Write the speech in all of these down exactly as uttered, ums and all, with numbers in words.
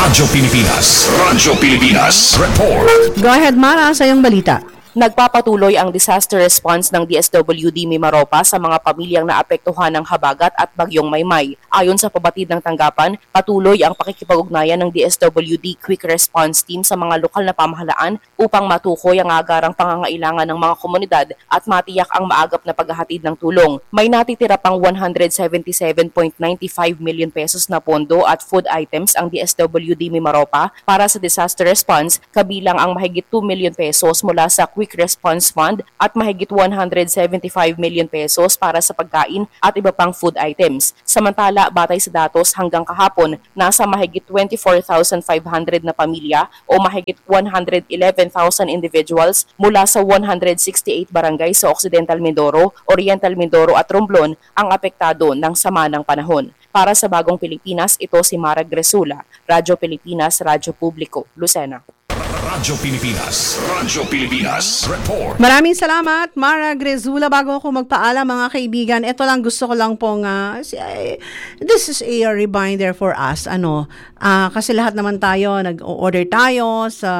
Radyo Pilipinas. Radyo Pilipinas. Report. Go ahead, Mara, sa iyong balita. Nagpapatuloy ang disaster response ng D S W D Mimaropa sa mga pamilyang naapektuhan ng habagat at bagyong Maymay. Ayon sa pabatid ng tanggapan, patuloy ang pakikipag-ugnayan ng D S W D Quick Response Team sa mga lokal na pamahalaan upang matukoy ang agarang pangangailangan ng mga komunidad at matiyak ang maagap na paghahatid ng tulong. May natitira pang one hundred seventy-seven point nine five million pesos na pondo at food items ang D S W D Mimaropa para sa disaster response, kabilang ang mahigit two million pesos mula sa Quick Response Fund at mahigit one hundred seventy-five million pesos para sa pagkain at iba pang food items. Samantala, batay sa datos hanggang kahapon, nasa mahigit twenty-four thousand five hundred na pamilya o mahigit one hundred eleven thousand individuals mula sa one hundred sixty-eight barangay sa Occidental Mindoro, Oriental Mindoro at Romblon ang apektado ng sama ng panahon. Para sa Bagong Pilipinas, ito si Mara Gresula, Radyo Pilipinas, Radyo Publiko, Lucena. Radyo Pilipinas. Radyo Pilipinas. Report. Maraming salamat, Mara Grezula. Bago ako magpaalam, mga kaibigan, ito lang gusto ko lang pong, uh, this is a reminder for us. Ano, uh, kasi lahat naman tayo, nag-order tayo sa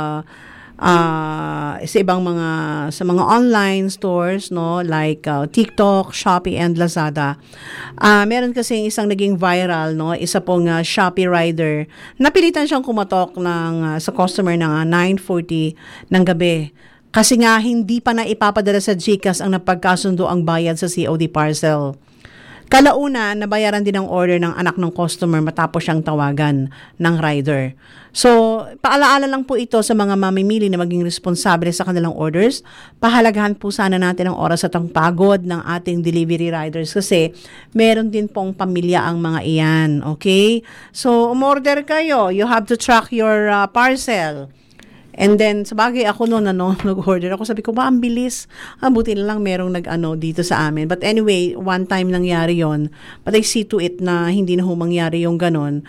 uh, sa ibang mga, sa mga online stores, no, like uh, TikTok, Shopee, and Lazada. Uh, meron kasi isang naging viral, no, isa pong uh, Shopee rider. Napilitan siyang kumatok ng, uh, sa customer ng uh, nine forty ng gabi. Kasi nga, hindi pa na ipapadala sa GCash ang napagkasundo ang bayad sa C O D parcel. Kalauna, nabayaran din ang order ng anak ng customer matapos siyang tawagan ng rider. So, paalaala lang po ito sa mga mamimili na maging responsable sa kanilang orders. Pahalagahan po sana natin ang oras at ang pagod ng ating delivery riders kasi meron din pong pamilya ang mga iyan. Okay? So, umorder kayo. You have to track your uh, parcel. And then, sabagay ako noon, ano, nag-order ako. Sabi ko, ba, ang bilis. Ah, buti na lang merong nag-ano dito sa amin. But anyway, one time nangyari yon. But I see to it na hindi na ho mangyari yung ganon.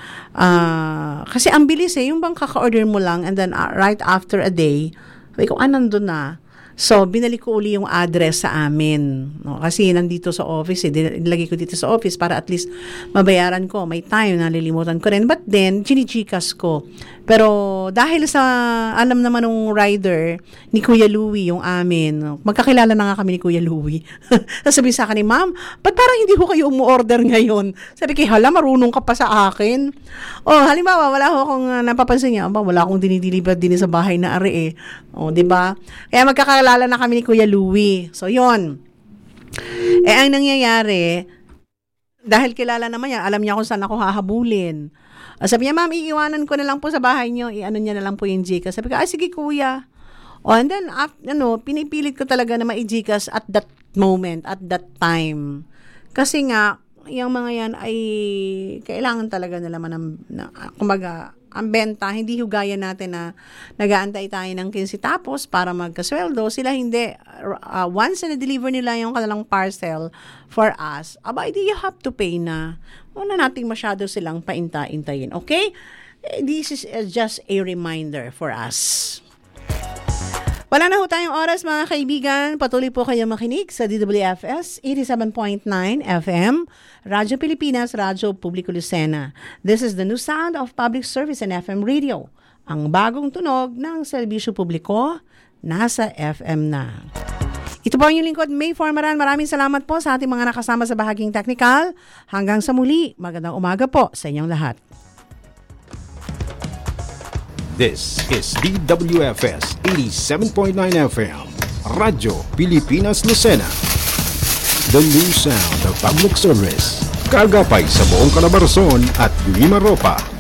Uh, kasi ang bilis eh. Yung bang kaka-order mo lang and then uh, right after a day, sabi ko, ah, nandun na. So, binalik ko uli yung address sa amin. No, kasi nandito sa office, eh. Nilagay ko dito sa office para at least mabayaran ko. May time na lilimutan ko rin. But then, ginichikas ko. Pero dahil sa alam naman ng rider ni Kuya Louie yung amin, magkakilala na nga kami ni Kuya Louie. Sabi sa akin ni Ma'am, ba't parang hindi ko kayo umu-order ngayon? Sabi ko, hala, marunong ka pa sa akin. Oh, halimbawa, wala ko akong uh, napapansin niya, wala akong dinideliver din sa bahay na ari eh. Oh, di ba? Kaya magkakilala na kami ni Kuya Louie. So, yon. Eh, ang nangyayari, dahil kilala naman niya, alam niya kung saan ako hahabulin. Uh, sabi niya, ma'am, iiwanan ko na lang po sa bahay niyo. I-ano niya na lang po yung GCash. Sabi ko, ay, sige, kuya. Oh, and then, uh, ano, pinipilit ko talaga na ma-GCash at that moment, at that time. Kasi nga, yung mga yan ay kailangan talaga nila man, na, kumbaga, ang benta, hindi hugaya natin na nag-aantay tayo ng quince tapos para magkasweldo. Sila hindi. Uh, once na deliver nila yung kanilang parcel for us, aba, hindi you have to pay na. Wala nating masyado silang painta-intayin. Okay? This is just a reminder for us. Wala na ho tayong oras, mga kaibigan. Patuloy po kayo makinig sa D W F S eighty-seven point nine F M, Radyo Pilipinas, Radyo Publiko Lucena. This is the new sound of public service and F M radio. Ang bagong tunog ng serbisyo publiko, nasa F M na. Ito po ang inyong lingkod, May Formaran. Maraming salamat po sa ating mga nakasama sa bahaging technical. Hanggang sa muli, magandang umaga po sa inyong lahat. This is D W F S eighty-seven point nine F M, Radyo Pilipinas Lucena. The new sound of public service. Kagapay sa buong Calabarzon at Mimaropa.